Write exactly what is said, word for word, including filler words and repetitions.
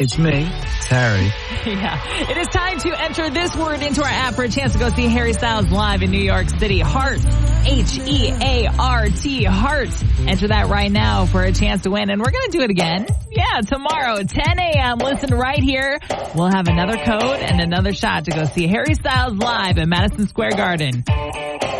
It's me, it's Harry. Yeah. It is time to enter this word into our app for a chance to go see Harry Styles live in New York City. Heart. H E A R T. Heart. Enter that right now for a chance to win. And we're going to do it again. Yeah, tomorrow, ten a.m. Listen right here. We'll have another code and another shot to go see Harry Styles live at Madison Square Garden.